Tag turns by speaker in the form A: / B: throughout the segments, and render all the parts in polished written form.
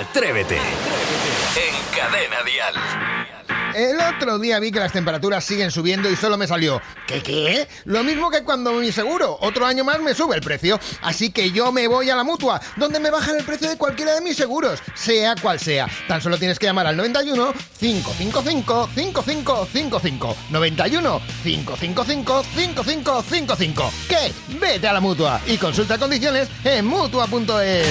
A: Atrévete. En Cadena Dial.
B: El otro día vi que las temperaturas siguen subiendo y solo me salió ¿Qué? Lo mismo que cuando mi seguro, otro año más me sube el precio. Así que yo me voy a la Mutua, donde me bajan el precio de cualquiera de mis seguros, sea cual sea. Tan solo tienes que llamar al 91 555 5555. 91 555 5555. ¿Qué? Vete a la Mutua y consulta condiciones en Mutua.es.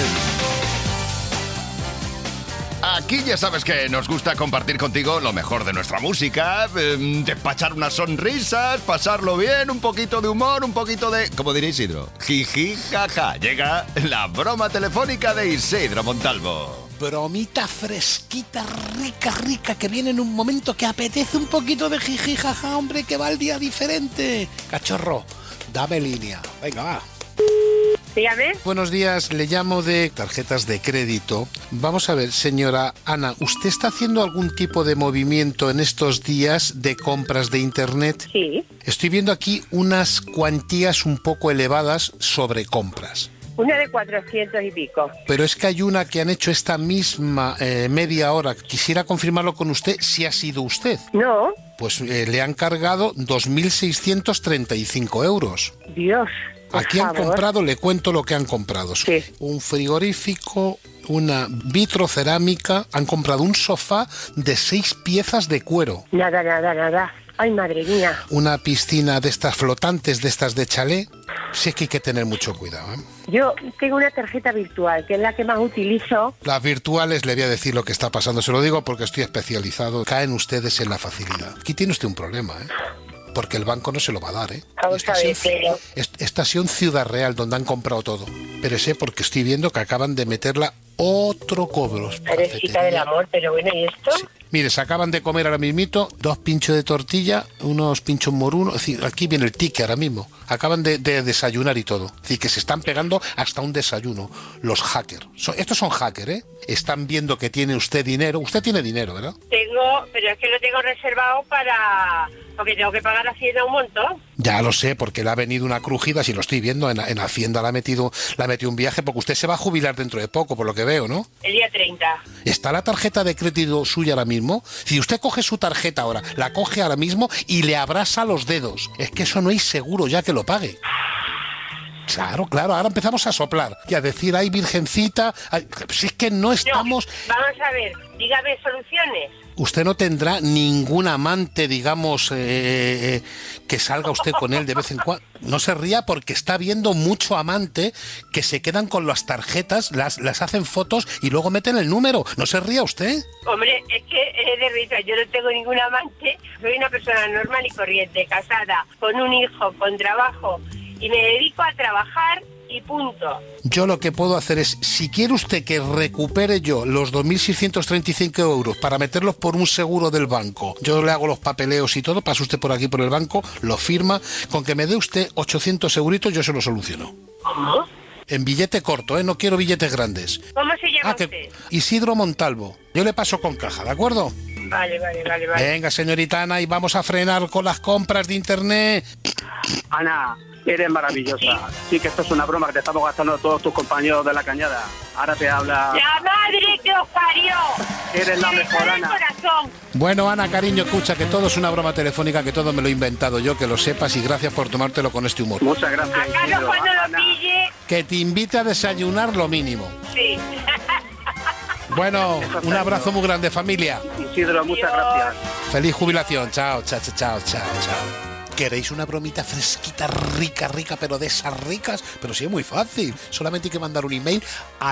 C: Aquí ya sabes que nos gusta compartir contigo lo mejor de nuestra música, despachar unas sonrisas, pasarlo bien, un poquito de humor, un poquito de... ¿Cómo diría Isidro? Jiji, jaja. Llega la broma telefónica de Isidro Montalvo.
D: Bromita fresquita, rica, que viene en un momento que apetece un poquito de jiji, jaja, hombre, que va el día diferente. Cachorro, dame línea. Venga, va.
E: Dígame.
D: Buenos días, le llamo de tarjetas de crédito. Vamos a ver, señora Ana, ¿usted está haciendo algún tipo de movimiento en estos días de compras de internet?
E: Sí.
D: Estoy viendo aquí unas cuantías un poco elevadas sobre compras.
E: Una de 400 y pico.
D: Pero es que hay una que han hecho esta misma media hora. Quisiera confirmarlo con usted si ha sido usted.
E: No.
D: Pues le han cargado 2.635 euros.
E: Dios.
D: Aquí han comprado, le cuento lo que han comprado.
E: Sí.
D: Un frigorífico, una vitrocerámica, han comprado un sofá de 6 piezas de cuero.
E: Nada. Ay, madre mía.
D: Una piscina de estas flotantes, de estas de chalet. Sí, es que hay que tener mucho cuidado, ¿eh?
E: Yo tengo una tarjeta virtual, que es la que más utilizo.
D: Las virtuales, le voy a decir lo que está pasando. Se lo digo porque estoy especializado. Caen ustedes en la facilidad. Aquí tiene usted un problema, ¿eh? Porque el banco no se lo va a dar, ¿eh?
E: Vamos a ver, pero...
D: Estación Ciudad Real, donde han comprado todo. Pero sé porque estoy viendo que acaban de meterla otro cobro.
E: Parecita del amor, pero bueno, ¿y esto?
D: Sí. Mire, se acaban de comer ahora mismito 2 pinchos de tortilla, unos pinchos morunos. Es decir, aquí viene el ticket ahora mismo. Acaban de desayunar y todo. Es decir, que se están pegando hasta un desayuno. Los hackers. Estos son hackers, ¿eh? Están viendo que tiene usted dinero. Usted tiene dinero, ¿verdad?
E: Tengo, pero es que lo tengo reservado para... porque tengo que pagar Hacienda un montón.
D: Ya lo sé, porque le ha venido una crujida, si lo estoy viendo, en Hacienda le ha metido un viaje, porque usted se va a jubilar dentro de poco, por lo que veo, ¿no?
E: El día 30.
D: ¿Está la tarjeta de crédito suya ahora mismo? Si usted coge su tarjeta ahora, la coge ahora mismo y le abrasa los dedos. Es que eso no es seguro ya que lo pague. Claro, ahora empezamos a soplar y a decir, ay, virgencita, ay, si es que no estamos...
E: No, vamos a ver, dígame soluciones.
D: Usted no tendrá ningún amante, digamos, que salga usted con él de vez en cuando. No se ría porque está viendo mucho amante que se quedan con las tarjetas, las hacen fotos y luego meten el número. ¿No se ría usted?
E: Hombre, es que es de risa. Yo no tengo ningún amante. Soy una persona normal y corriente, casada, con un hijo, con trabajo. Y me dedico a trabajar y punto.
D: Yo lo que puedo hacer es, si quiere usted que recupere yo los 2.635 euros para meterlos por un seguro del banco, yo le hago los papeleos y todo, pasa usted por aquí por el banco, lo firma, con que me dé usted 800 euritos yo se lo soluciono.
E: ¿Cómo?
D: En billete corto, no quiero billetes grandes.
E: ¿Cómo se llama usted?
D: Isidro Montalvo. Yo le paso con caja, ¿de acuerdo?
E: Vale.
D: Venga, señorita Ana, y vamos a frenar con las compras de internet.
F: Ana, eres maravillosa. Sí que esto es una broma que te estamos gastando todos tus compañeros de la cañada. Ahora te habla...
E: ¡La madre que os parió!
F: Eres la mejor, Ana.
D: Bueno, Ana, cariño, escucha, que todo es una broma telefónica, que todo me lo he inventado yo, que lo sepas, y gracias por tomártelo con este humor.
F: Muchas gracias,
E: a Carlos cuando lo pille...
D: Que te invite a desayunar lo mínimo.
E: Sí.
D: Bueno, un abrazo muy grande, familia.
F: Isidro, muchas gracias.
D: Feliz jubilación. Chao. ¿Queréis una bromita fresquita, rica, pero de esas ricas? Pero sí, es muy fácil. Solamente hay que mandar un email a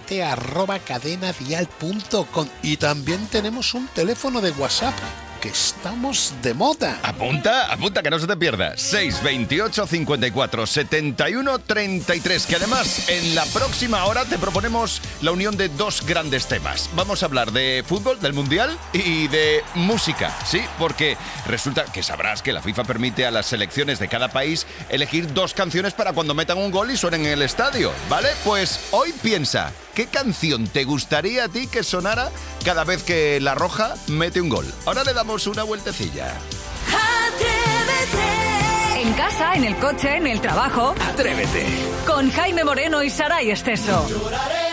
D: atrévete@cadenadial.com. Y también tenemos un teléfono de WhatsApp, que estamos de moda.
C: Apunta, que no se te pierda. 628 54 71 33. Que además, en la próxima hora te proponemos la unión de 2 grandes temas. Vamos a hablar de fútbol, del Mundial y de música, ¿sí? Porque resulta que sabrás que la FIFA permite a las selecciones de cada país elegir 2 canciones para cuando metan un gol y suenen en el estadio, ¿vale? Pues hoy piensa, ¿qué canción te gustaría a ti que sonara cada vez que La Roja mete un gol? Ahora le damos una vueltecilla.
G: Atrévete. En casa, en el coche, en el trabajo.
A: Atrévete.
G: Con Jaime Moreno y Saray Esteso.
A: Lloraré